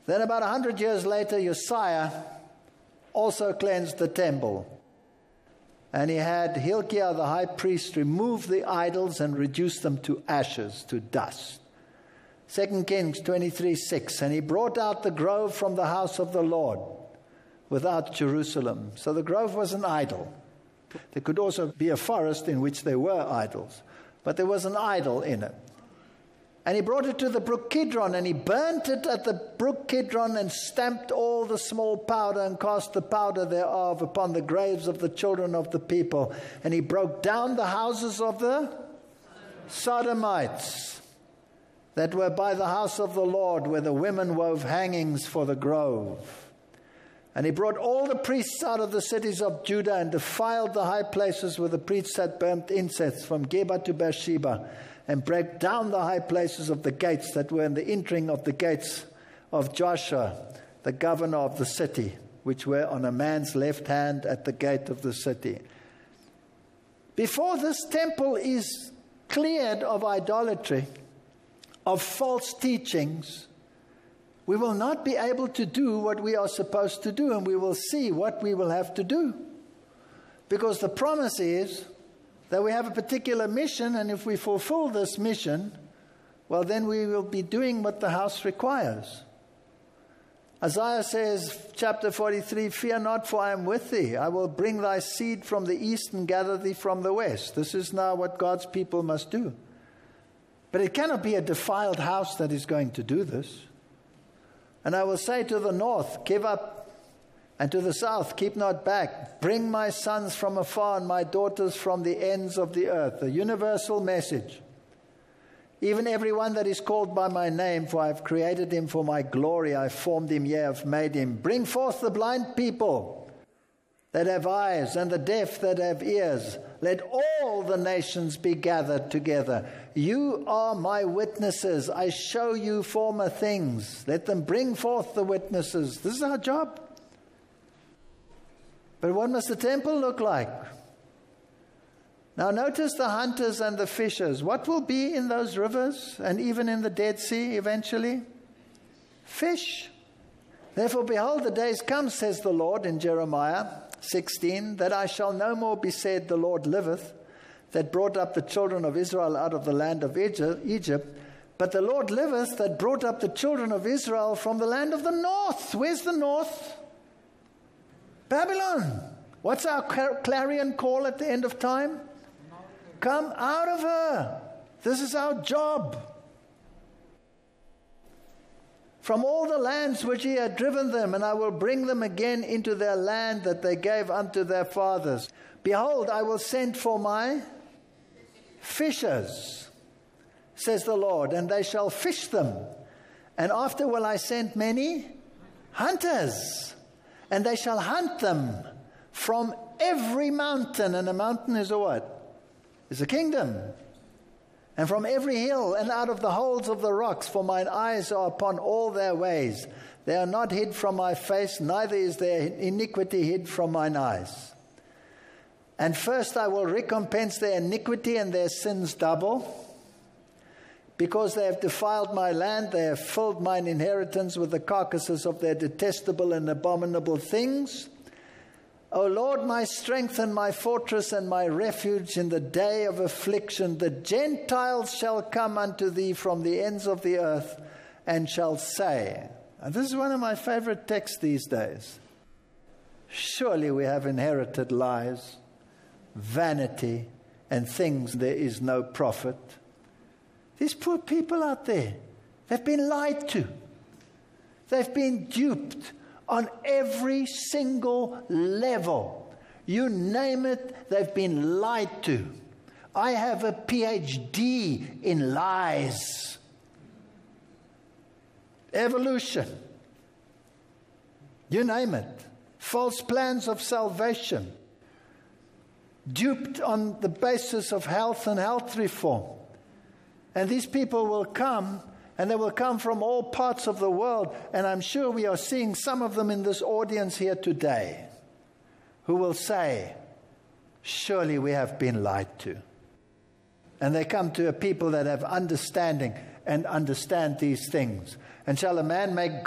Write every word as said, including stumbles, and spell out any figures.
Then about a hundred years later, Uzziah also cleansed the temple. And he had Hilkiah the high priest remove the idols and reduce them to ashes, to dust. Second Kings twenty-three six. And he brought out the grove from the house of the Lord without Jerusalem. So the grove was an idol. There could also be a forest in which there were idols. But there was an idol in it. And he brought it to the brook Kidron, and he burnt it at the brook Kidron, and stamped all the small powder, and cast the powder thereof upon the graves of the children of the people. And he broke down the houses of the Sodomites that were by the house of the Lord, where the women wove hangings for the grove. And he brought all the priests out of the cities of Judah, and defiled the high places where the priests had burnt incense, from Geba to Beersheba, and broke down the high places of the gates that were in the entering of the gates of Joshua, the governor of the city, which were on a man's left hand at the gate of the city. Before this temple is cleared of idolatry, of false teachings, we will not be able to do what we are supposed to do, and we will see what we will have to do. Because the promise is that we have a particular mission, and if we fulfill this mission, well, then we will be doing what the house requires. Isaiah says, chapter forty-three, "Fear not, for I am with thee. I will bring thy seed from the east and gather thee from the west." This is now what God's people must do. But it cannot be a defiled house that is going to do this. "And I will say to the north, give up, and to the south, keep not back. Bring my sons from afar and my daughters from the ends of the earth." A universal message. "Even everyone that is called by my name, for I have created him for my glory. I formed him, yea, I have made him. Bring forth the blind people that have eyes, and the deaf that have ears. Let all the nations be gathered together. You are my witnesses. I show you former things. Let them bring forth the witnesses." This is our job. But what must the temple look like? Now notice the hunters and the fishers. What will be in those rivers and even in the Dead Sea eventually? Fish. "Therefore, behold, the days come, says the Lord," in Jeremiah sixteen, "that I shall no more be said, the Lord liveth, that brought up the children of Israel out of the land of Egypt, but the Lord liveth, that brought up the children of Israel from the land of the north." Where's the north? Babylon. What's our clarion call at the end of time? Come out of her. This is our job. "From all the lands which he had driven them, and I will bring them again into their land that they gave unto their fathers. Behold, I will send for my fishers, says the Lord, and they shall fish them. And after will I send many hunters, and they shall hunt them from every mountain." And a mountain is a what? Is a kingdom. "And from every hill, and out of the holes of the rocks, for mine eyes are upon all their ways. They are not hid from my face, neither is their iniquity hid from mine eyes. And first I will recompense their iniquity and their sins double. Because they have defiled my land, they have filled mine inheritance with the carcasses of their detestable and abominable things. O Lord, my strength and my fortress and my refuge in the day of affliction, the Gentiles shall come unto thee from the ends of the earth and shall say," and this is one of my favorite texts these days, "Surely we have inherited lies, vanity, and things there is no profit." These poor people out there, they've been lied to. They've been duped on every single level. You name it, they've been lied to. I have a P H D in lies. Evolution. You name it. False plans of salvation. Duped on the basis of health and health reform. And these people will come, and they will come from all parts of the world. And I'm sure we are seeing some of them in this audience here today, who will say, "Surely we have been lied to." And they come to a people that have understanding and understand these things. "And shall a man make